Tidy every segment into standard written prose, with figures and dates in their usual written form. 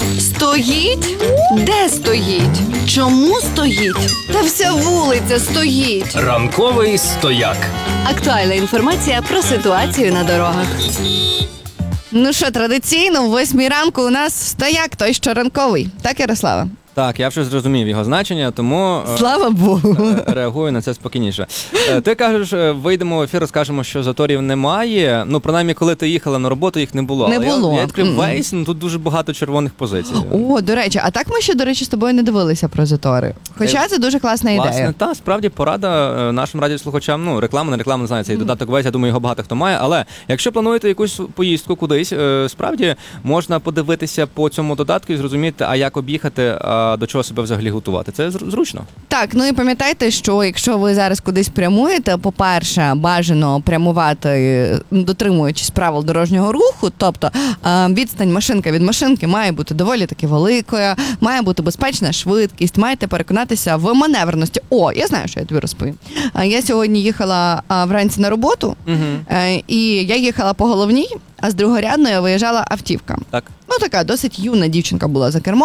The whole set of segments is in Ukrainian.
Стоїть? Де стоїть? Чому стоїть? Та вся вулиця стоїть. Ранковий стояк. Актуальна інформація про ситуацію на дорогах. Ну що, традиційно, в 8 ранку у нас стояк, той, що ранковий. Так, Ярослава? Так, я вже зрозумів його значення, тому Слава Богу. реагую на це спокійніше. Ти кажеш, вийдемо в ефір, розкажемо, що заторів немає. Ну, принаймні, коли ти їхала на роботу, їх не було. Не Але було. Я відкрив Waze, ну тут дуже багато червоних позицій. О, до речі, а так ми ще, до речі, з тобою не дивилися про затори. Хоча це дуже класна ідея. Власне, та, справді порада нашим радіослухачам, ну, реклама, не знаю, цей додаток Waze, я думаю, його багато хто має, але якщо плануєте якусь поїздку кудись, справді можна подивитися по цьому додатку і зрозуміти, а як об'їхати, до чого себе взагалі готувати. Це зручно. Так, ну і пам'ятайте, що якщо ви зараз кудись прямуєте, по-перше, бажано прямувати, дотримуючись правил дорожнього руху, тобто відстань машинка від машинки має бути доволі таки великою, має бути безпечна швидкість, маєте переконатися в маневреності. О, я знаю, що я тобі розповім. Я сьогодні їхала вранці на роботу, і я їхала по головній, а з другорядної виїжджала автівка. Так. Ну, така досить юна дівчинка була за кермом.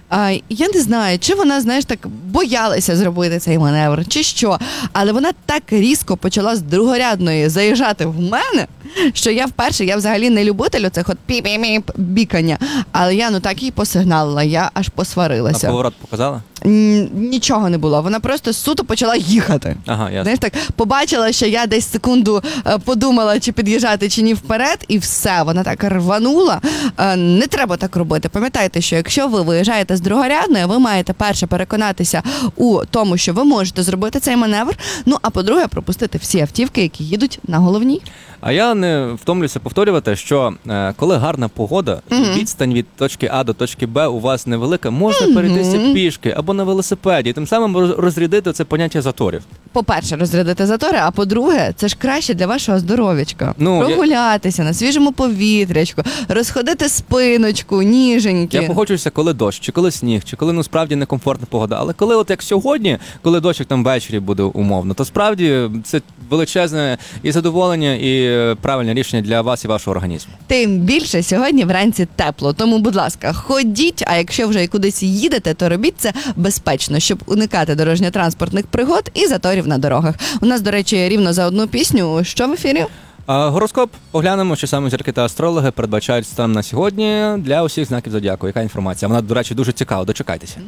Я не знаю, чи вона, знаєш, так боялася зробити цей маневр, чи що. Але вона так різко почала з другорядної заїжджати в мене, що я взагалі не любитель оцих от піп-піп бікання. Але я так їй посигналила, я аж посварилася. А поворот показала? Нічого не було, вона просто суто почала їхати. Ага, ясно. Знаєш, так, побачила, що я десь секунду подумала, чи під'їжджати, чи ні вперед, і все, вона так рванула. Не треба так робити. Пам'ятайте, що якщо ви виїжджаєте з другорядної, ви маєте перше переконатися у тому, що ви можете зробити цей маневр, ну, а по-друге, пропустити всі автівки, які їдуть на головній. А я не втомлюся повторювати, що коли гарна погода, відстань від точки А до точки Б у вас невелика, можна перейтися пішки або на велосипеді, і тим самим розрядити це поняття заторів. По-перше, розрядити затори, а по-друге, це ж краще для вашого здоров'ячка. Ну, прогулятися на свіжому повітрячку, розходити спиночку, ніженьки. Я погоджуюся, коли дощ, чи коли сніг, чи коли, ну, справді некомфортна погода. Але коли от як сьогодні, коли дощик там ввечері буде умовно, то справді це величезне і задоволення, і правильне рішення для вас і вашого організму. Тим більше сьогодні вранці тепло, тому, будь ласка, ходіть, а якщо вже кудись їдете, то робіть це безпечно, щоб уникати дорожньо-транспортних пригод і заторів на дорогах. У нас, до речі, рівно за одну пісню. Що в ефірі? Гороскоп. Поглянемо, що саме зірки та астрологи передбачають стан на сьогодні для усіх знаків зодіаку. Яка інформація? Вона, до речі, дуже цікава. Дочекайтеся.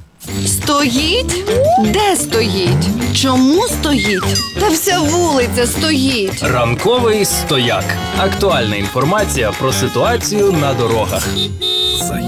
Стоїть? Де стоїть? Чому стоїть? Та вся вулиця стоїть. Ранковий стояк. Актуальна інформація про ситуацію на дорогах.